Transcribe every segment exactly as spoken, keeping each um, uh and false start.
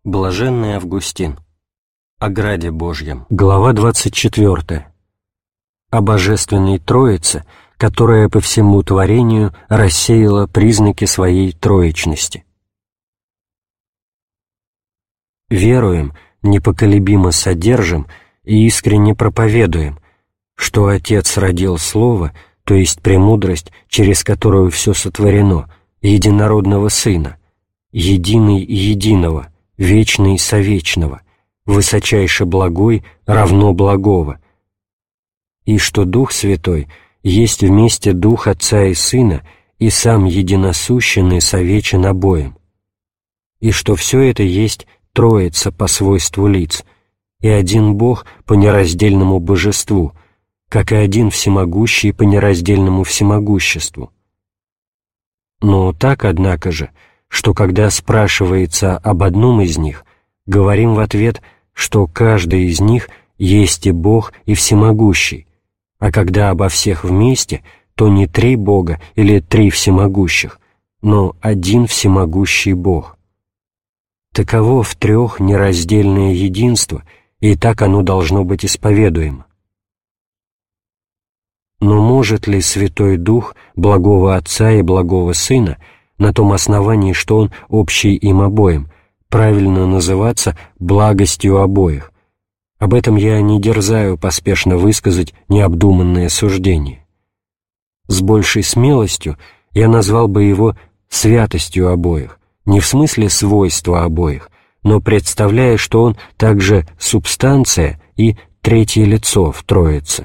Блаженный Августин. О граде Божьем. Глава двадцать четвёртая. О Божественной Троице, которая по всему творению рассеяла признаки своей троичности. Веруем, непоколебимо содержим и искренне проповедуем, что Отец родил Слово, то есть премудрость, через которую все сотворено, единородного Сына, единый и единого, вечный совечного, высочайше благой равно благого, и что Дух Святой есть вместе Дух Отца и Сына и сам единосущен и совечен обоим, и что все это есть Троица по свойству лиц, и один Бог по нераздельному божеству, как и один всемогущий по нераздельному всемогуществу. Но так, однако же, что когда спрашивается об одном из них, говорим в ответ, что каждый из них есть и Бог, и всемогущий, а когда обо всех вместе, то не три Бога или три всемогущих, но один всемогущий Бог. Таково в трех нераздельное единство, и так оно должно быть исповедуемо. Но может ли Святой Дух благого Отца и благого Сына на том основании, что Он общий им обоим, правильно называться благостью обоих? Об этом я не дерзаю поспешно высказать необдуманное суждение. С большей смелостью я назвал бы его святостью обоих, не в смысле свойства обоих, но представляя, что Он также субстанция и третье лицо в Троице.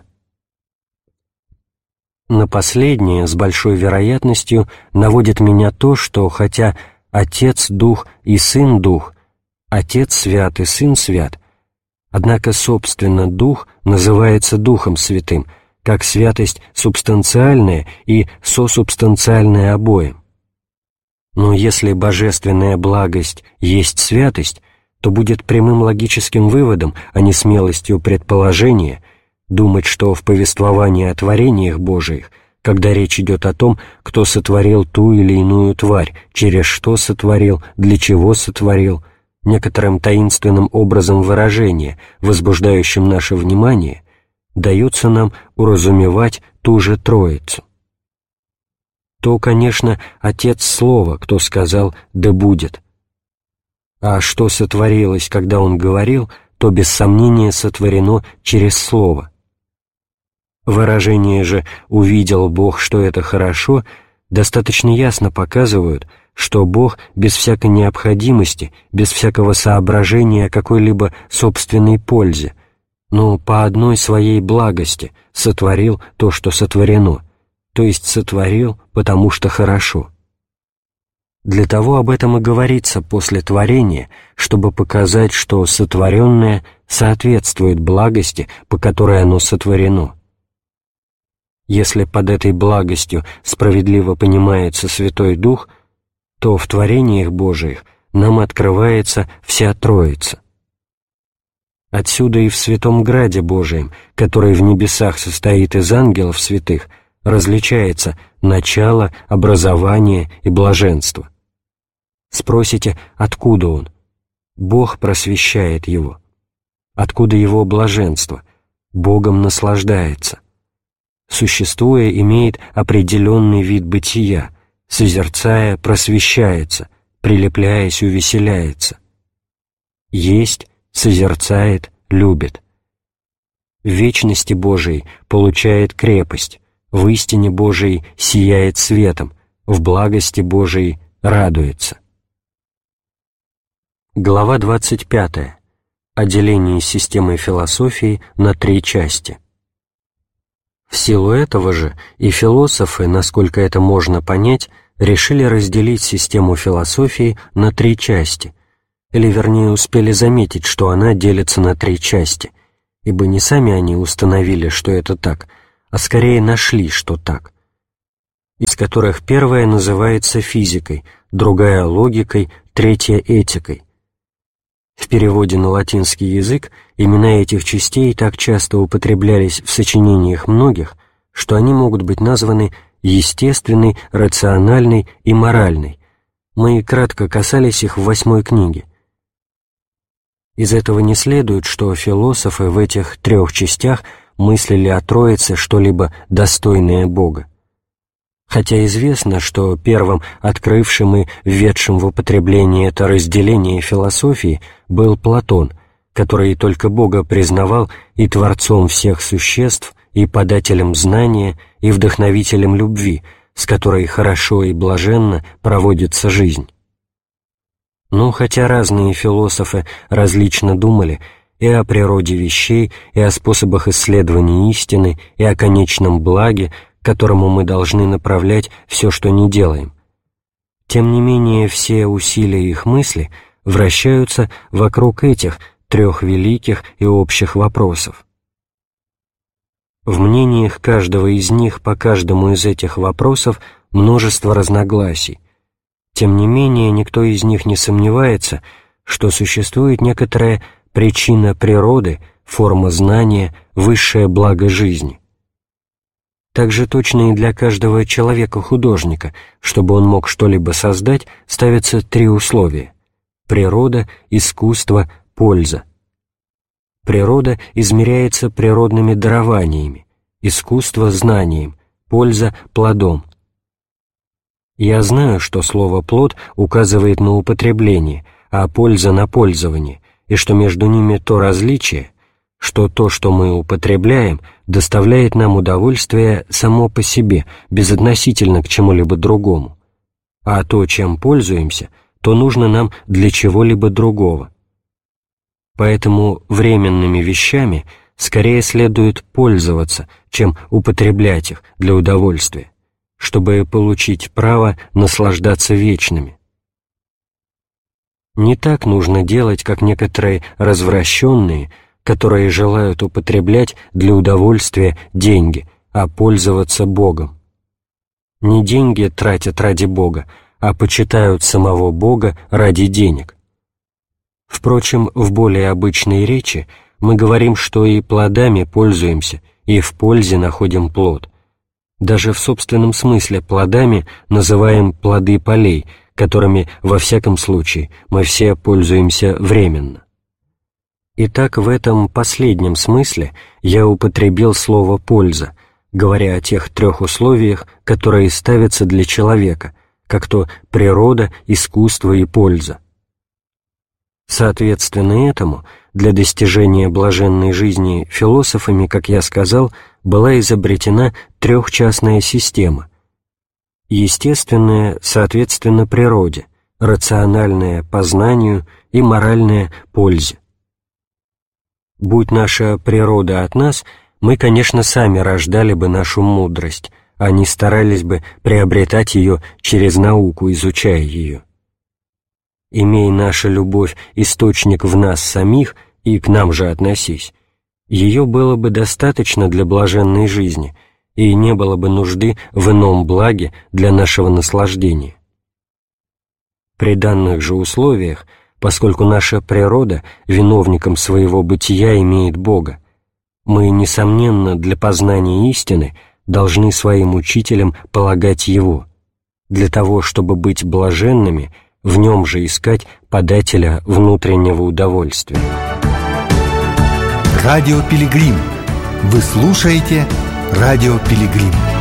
На последнее с большой вероятностью наводит меня то, что хотя Отец — Дух и Сын — Дух, Отец свят и Сын свят, однако, собственно, Дух называется Духом Святым, как святость субстанциальная и сосубстанциальная обоим. Но если божественная благость есть святость, то будет прямым логическим выводом, а не смелостью предположения, думать, что в повествовании о творениях Божиих, когда речь идет о том, кто сотворил ту или иную тварь, через что сотворил, для чего сотворил, некоторым таинственным образом выражения, возбуждающим наше внимание, дается нам уразумевать ту же Троицу. То, конечно, Отец Слова, кто сказал «да будет». А что сотворилось, когда Он говорил, то без сомнения сотворено через Слово. Выражение же «увидел Бог, что это хорошо» достаточно ясно показывают, что Бог без всякой необходимости, без всякого соображения о какой-либо собственной пользе, но по одной своей благости сотворил то, что сотворено, то есть сотворил, потому что хорошо. Для того об этом и говорится после творения, чтобы показать, что сотворенное соответствует благости, по которой оно сотворено. Если под этой благостью справедливо понимается Святой Дух, то в творениях Божиих нам открывается вся Троица. Отсюда и в Святом Граде Божием, который в небесах состоит из ангелов святых, различается начало, образование и блаженство. Спросите, откуда он? Бог просвещает его. Откуда его блаженство? Богом наслаждается. Существуя, имеет определенный вид бытия, созерцая, просвещается, прилепляясь, увеселяется. Есть, созерцает, любит. В вечности Божией получает крепость, в истине Божией сияет светом, в благости Божией радуется. Глава двадцать пятая. О делении системы философии на три части. В силу этого же и философы, насколько это можно понять, решили разделить систему философии на три части, или вернее успели заметить, что она делится на три части, ибо не сами они установили, что это так, а скорее нашли, что так, из которых первая называется физикой, другая — логикой, третья — этикой. В переводе на латинский язык имена этих частей так часто употреблялись в сочинениях многих, что они могут быть названы естественной, рациональной и моральной. Мы кратко касались их в восьмой книге. Из этого не следует, что философы в этих трех частях мыслили о Троице что-либо достойное Бога. Хотя известно, что первым открывшим и введшим в употребление это разделение философии был Платон, который только Бога признавал и Творцом всех существ, и подателем знания, и вдохновителем любви, с которой хорошо и блаженно проводится жизнь. Но хотя разные философы различно думали и о природе вещей, и о способах исследования истины, и о конечном благе, к которому мы должны направлять все, что не делаем, тем не менее все усилия их мысли вращаются вокруг этих трех великих и общих вопросов. В мнениях каждого из них по каждому из этих вопросов множество разногласий. Тем не менее, никто из них не сомневается, что существует некоторая причина природы, форма знания, высшее благо жизни. Также точно и для каждого человека-художника, чтобы он мог что-либо создать, ставятся три условия: природа, искусство, польза. Природа измеряется природными дарованиями, искусство — знанием, польза — плодом. Я знаю, что слово «плод» указывает на употребление, а польза — на пользование, и что между ними то различие, что то, что мы употребляем, доставляет нам удовольствие само по себе, безотносительно к чему-либо другому, а то, чем пользуемся, то нужно нам для чего-либо другого. Поэтому временными вещами скорее следует пользоваться, чем употреблять их для удовольствия, чтобы получить право наслаждаться вечными. Не так нужно делать, как некоторые развращенные, которые желают употреблять для удовольствия деньги, а пользоваться Богом. Не деньги тратят ради Бога, а почитают самого Бога ради денег. Впрочем, в более обычной речи мы говорим, что и плодами пользуемся, и в пользе находим плод. Даже в собственном смысле плодами называем плоды полей, которыми, во всяком случае, мы все пользуемся временно. Итак, в этом последнем смысле я употребил слово «польза», говоря о тех трех условиях, которые ставятся для человека, как то природа, искусство и польза. Соответственно этому, для достижения блаженной жизни философами, как я сказал, была изобретена трехчастная система. Естественная, соответственно, природе, рациональная — познанию и моральная — пользе. Будь наша природа от нас, мы, конечно, сами рождали бы нашу мудрость, а не старались бы приобретать ее через науку, изучая ее. Имея наша любовь источник в нас самих и к нам же относись, ее было бы достаточно для блаженной жизни, и не было бы нужды в ином благе для нашего наслаждения. При данных же условиях, поскольку наша природа виновником своего бытия имеет Бога, мы, несомненно, для познания истины должны своим учителям полагать Его, для того, чтобы быть блаженными, в Нем же искать подателя внутреннего удовольствия. Радио Пилигрим. Вы слушаете Радио Пилигрим.